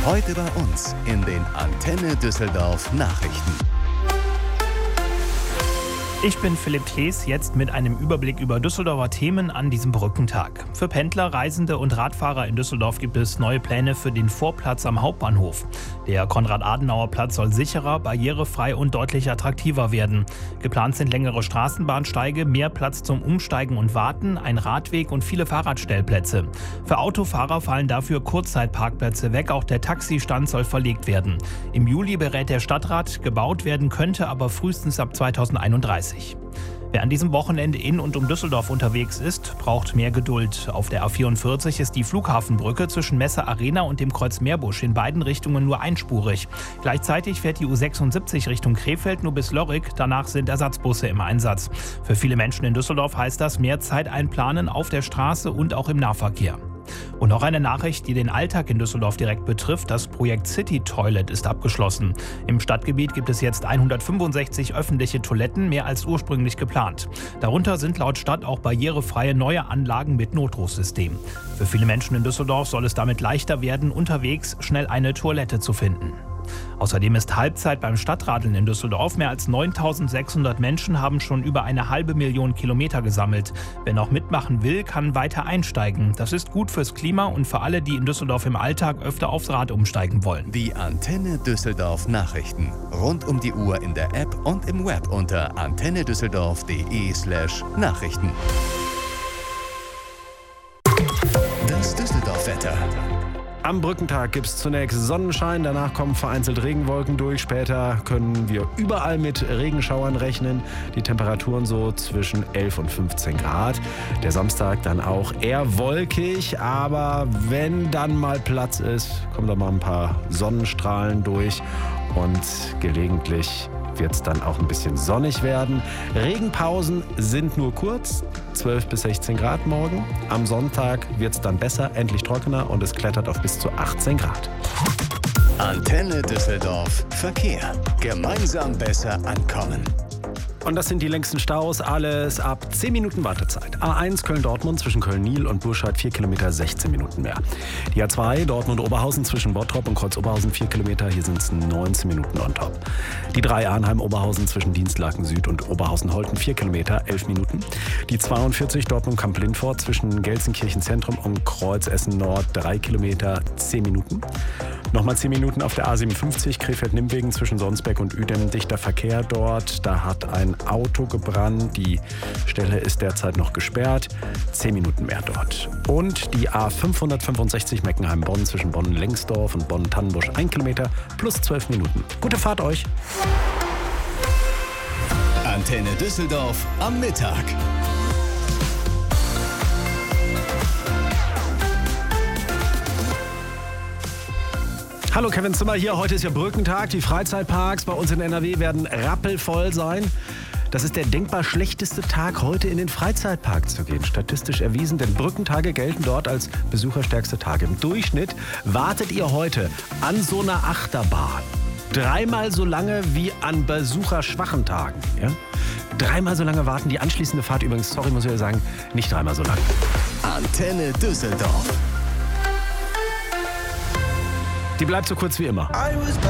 Heute bei uns in den Antenne Düsseldorf Nachrichten. Ich bin Philipp Klees, jetzt mit einem Überblick über Düsseldorfer Themen an diesem Brückentag. Für Pendler, Reisende und Radfahrer in Düsseldorf gibt es neue Pläne für den Vorplatz am Hauptbahnhof. Der Konrad-Adenauer-Platz soll sicherer, barrierefrei und deutlich attraktiver werden. Geplant sind längere Straßenbahnsteige, mehr Platz zum Umsteigen und Warten, ein Radweg und viele Fahrradstellplätze. Für Autofahrer fallen dafür Kurzzeitparkplätze weg, auch der Taxistand soll verlegt werden. Im Juli berät der Stadtrat, gebaut werden könnte aber frühestens ab 2031. Wer an diesem Wochenende in und um Düsseldorf unterwegs ist, braucht mehr Geduld. Auf der A44 ist die Flughafenbrücke zwischen Messe Arena und dem Kreuz Meerbusch in beiden Richtungen nur einspurig. Gleichzeitig fährt die U76 Richtung Krefeld nur bis Lörrick, danach sind Ersatzbusse im Einsatz. Für viele Menschen in Düsseldorf heißt das mehr Zeit einplanen auf der Straße und auch im Nahverkehr. Und noch eine Nachricht, die den Alltag in Düsseldorf direkt betrifft. Das Projekt City Toilet ist abgeschlossen. Im Stadtgebiet gibt es jetzt 165 öffentliche Toiletten, mehr als ursprünglich geplant. Darunter sind laut Stadt auch barrierefreie neue Anlagen mit Notrufsystem. Für viele Menschen in Düsseldorf soll es damit leichter werden, unterwegs schnell eine Toilette zu finden. Außerdem ist Halbzeit beim Stadtradeln in Düsseldorf. Mehr als 9.600 Menschen haben schon über 500.000 Kilometer gesammelt. Wer noch mitmachen will, kann weiter einsteigen. Das ist gut fürs Klima und für alle, die in Düsseldorf im Alltag öfter aufs Rad umsteigen wollen. Die Antenne Düsseldorf Nachrichten. Rund um die Uhr in der App und im Web unter antennedüsseldorf.de/Nachrichten. Das Düsseldorf-Wetter. Am Brückentag gibt es zunächst Sonnenschein, danach kommen vereinzelt Regenwolken durch. Später können wir überall mit Regenschauern rechnen. Die Temperaturen so zwischen 11 und 15 Grad. Der Samstag dann auch eher wolkig, aber wenn dann mal Platz ist, kommen da mal ein paar Sonnenstrahlen durch und gelegentlich wird es dann auch ein bisschen sonnig werden. Regenpausen sind nur kurz, 12 bis 16 Grad morgen. Am Sonntag wird es dann besser, endlich trockener und es klettert auf bis zu 18 Grad. Antenne Düsseldorf Verkehr. Gemeinsam besser ankommen. Und das sind die längsten Staus, alles ab 10 Minuten Wartezeit. A1 Köln-Dortmund zwischen Köln-Niel und Burscheid 4 Kilometer, 16 Minuten mehr. Die A2 Dortmund-Oberhausen zwischen Bottrop und Kreuz-Oberhausen 4 Kilometer, hier sind es 19 Minuten on top. Die 3 Arnheim-Oberhausen zwischen Dienstlaken Süd und Oberhausen-Holten 4 Kilometer, 11 Minuten. Die 42 Dortmund-Kamp-Lindfort zwischen Gelsenkirchen Zentrum und Kreuz-Essen-Nord 3 Kilometer, 10 Minuten. Nochmal 10 Minuten auf der A57 Krefeld-Nimbingen zwischen Sonsbeck und Uedem. Dichter Verkehr dort. Da hat ein Auto gebrannt. Die Stelle ist derzeit noch gesperrt. 10 Minuten mehr dort. Und die A565 Meckenheim-Bonn zwischen Bonn-Lengsdorf und Bonn-Tannenbusch 1 Kilometer plus 12 Minuten. Gute Fahrt euch! Antenne Düsseldorf am Mittag. Hallo, Kevin Zimmer hier. Heute ist ja Brückentag. Die Freizeitparks bei uns in NRW werden rappelvoll sein. Das ist der denkbar schlechteste Tag, heute in den Freizeitpark zu gehen. Statistisch erwiesen, denn Brückentage gelten dort als besucherstärkste Tage. Im Durchschnitt wartet ihr heute an so einer Achterbahn 3-mal so lange wie an besucherschwachen Tagen. Ja? 3-mal so lange warten. Die anschließende Fahrt übrigens, sorry, muss ich sagen, nicht 3-mal so lang. Antenne Düsseldorf. Die bleibt so kurz wie immer.